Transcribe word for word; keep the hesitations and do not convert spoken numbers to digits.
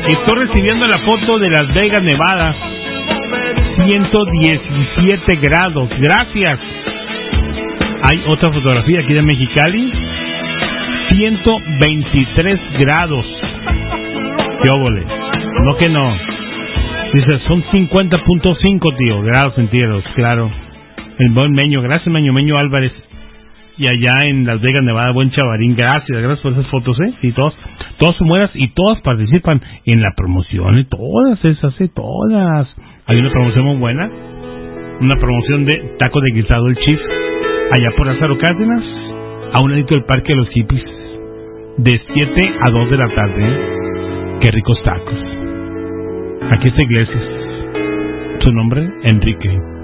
Estoy recibiendo la foto de Las Vegas, Nevada. ciento diecisiete grados. Gracias. Hay otra fotografía aquí de Mexicali. ciento veintitrés grados. ¿Qué óvole? No que no. Dice, son cincuenta punto cinco, tío, grados centígrados, claro. El buen Meño, gracias Meño, Meño Álvarez. Y allá en Las Vegas, Nevada, buen Chavarín, gracias, gracias por esas fotos, ¿eh? Y todos, todos mueras y todas participan en la promoción, ¿eh? Todas esas, ¿eh? Todas. Hay una promoción muy buena, una promoción de taco de guisado el Chief, allá por Lázaro Cárdenas, a un ladito del Parque de los Hippies, de siete a dos de la tarde, ¿eh? Qué ricos tacos. Aquí está Iglesias. Su nombre, Enrique.